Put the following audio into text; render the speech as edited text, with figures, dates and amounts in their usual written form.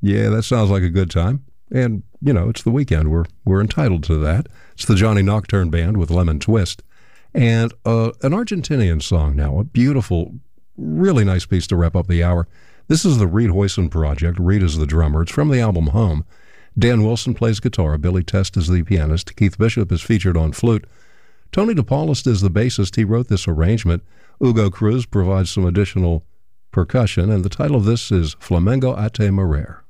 Yeah, that sounds like a good time. And, it's the weekend. We're entitled to that. It's the Johnny Nocturne Band with Lemon Twist. And an Argentinian song now, a beautiful, really nice piece to wrap up the hour. This is the Reed Hoyson Project. Reed is the drummer. It's from the album Home. Dan Wilson plays guitar. Billy Test is the pianist. Keith Bishop is featured on flute. Tony DePaulist is the bassist. He wrote this arrangement. Hugo Cruz provides some additional percussion, and the title of this is Flamengo a te Morir.